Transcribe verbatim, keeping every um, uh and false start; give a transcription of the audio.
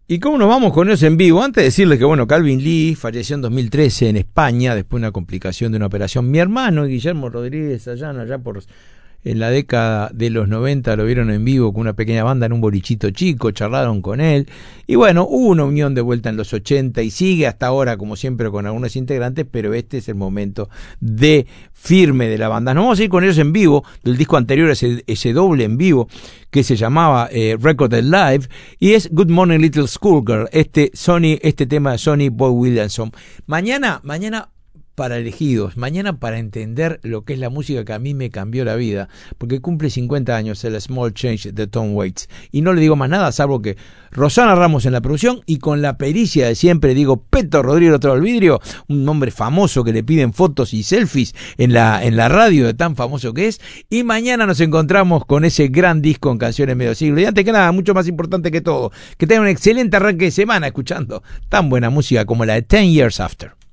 ¿Y cómo nos vamos con ellos en vivo? Antes de decirles que, bueno, Calvin Lee falleció en dos mil trece en España, después de una complicación de una operación. Mi hermano, Guillermo Rodríguez Ayano, allá por en la década de los noventa, lo vieron en vivo con una pequeña banda en un bolichito chico, charlaron con él. Y bueno, hubo una unión de vuelta en los ochenta y sigue hasta ahora, como siempre, con algunos integrantes, pero este es el momento de firme de la banda. Nos vamos a ir con ellos en vivo, del disco anterior, ese, ese doble en vivo, que se llamaba eh, Recorded Live, y es Good Morning Little Schoolgirl, este, Sonny, este tema de Sonny Boy Williamson. Mañana, mañana... para elegidos, mañana para entender lo que es la música que a mí me cambió la vida, porque cumple cincuenta años el Small Change de Tom Waits, y no le digo más nada salvo que Rosana Ramos en la producción, y con la pericia de siempre digo Peto Rodríguez otro del vidrio, un hombre famoso que le piden fotos y selfies en la, en la radio de tan famoso que es, y mañana nos encontramos con ese gran disco en canciones medio siglo, y antes que nada, mucho más importante que todo, que tengan un excelente arranque de semana escuchando tan buena música como la de Ten Years After.